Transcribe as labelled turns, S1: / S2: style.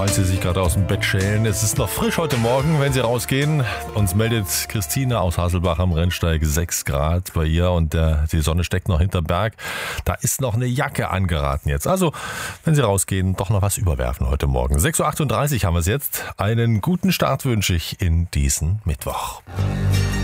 S1: falls Sie sich gerade aus dem Bett schälen. Es ist noch frisch heute Morgen, wenn Sie rausgehen. Uns meldet Christine aus Hasselbach am Rennsteig 6 Grad bei ihr und die Sonne steckt noch hinterm Berg. Da ist noch eine Jacke angeraten jetzt. Also, wenn Sie rausgehen, doch noch was überwerfen heute Morgen. 6.38 Uhr haben wir es jetzt. Einen guten Start wünsche ich in diesen Mittwoch.